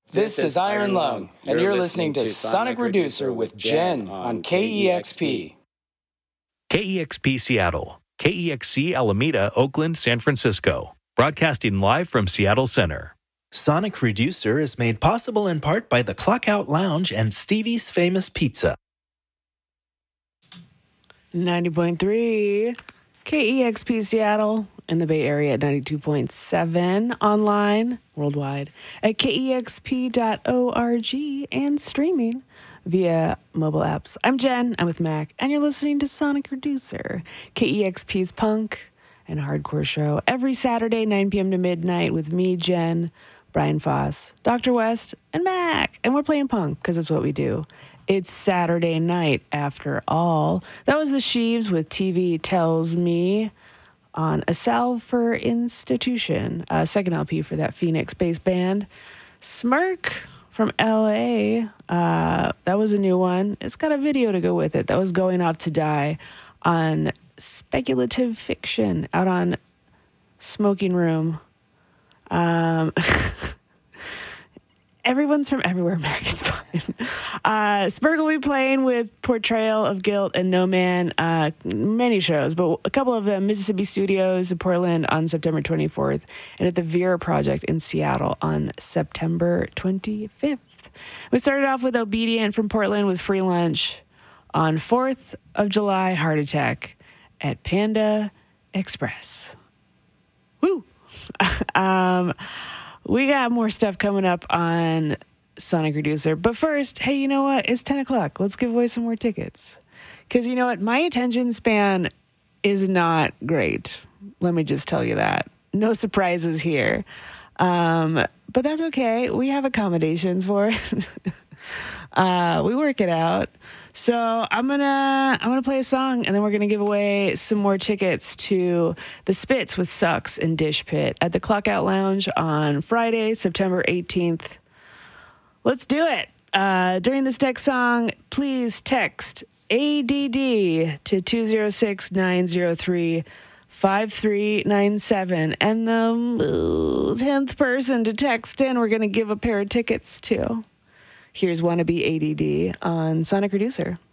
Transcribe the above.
This is Iron Lung, and you're listening to Sonic Reducer with Jen on KEXP. KEXP Seattle, KEXC Alameda, Oakland, San Francisco. Broadcasting live from Seattle Center. Sonic Reducer is made possible in part by the Clockout Lounge and Stevie's Famous Pizza. 90.3 KEXP Seattle in the Bay Area at 92.7 online worldwide at kexp.org and streaming via mobile apps. I'm Jen. I'm with Mac, and you're listening to Sonic Reducer, KEXP's punk and hardcore show every Saturday, 9 p.m. to midnight with me, Jen, Brian Foss, Dr. West, and Mac. And we're playing punk because that's what we do. It's Saturday night, after all. That was the Sheaves with TV Tells Me on A Salve for Institution, second LP for that Phoenix-based band. Smirk from L.A., that was a new one. It's got a video to go with it. That was Going Up to Die on Speculative Fiction out on Smoking Room. Everyone's from everywhere, Mac. It's fine. Spurg will be playing with Portrayal of Guilt and No Man, many shows, but a couple of them, Mississippi Studios in Portland on September 24th, and at the Vera Project in Seattle on September 25th. We started off with Obedient from Portland with Free Lunch on 4th of July, Heart Attack at Panda Express. Woo! We got more stuff coming up on Sonic Reducer. But first, hey, you know what? It's 10 o'clock. Let's give away some more tickets. Because you know what? My attention span is not great. Let me just tell you that. No surprises here. But that's okay. We have accommodations for it. We work it out. So I'm gonna play a song, and then we're gonna give away some more tickets to the Spits with Sucks and Dish Pit at the Clockout Lounge on Friday, September 18th. Let's do it. During this next song, please text ADD to 206-903-5397, and the 10th person to text in, we're gonna give a pair of tickets to. Here's Wannabe ADD on Sonic Reducer.